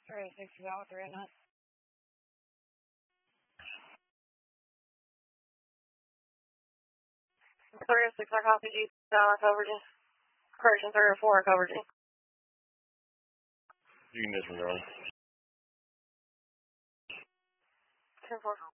Sorry, 6 out, 3 at night. Clear 6 I copy G, coverage. Correction 3 or 4 coverage. You can disregard. 10-4.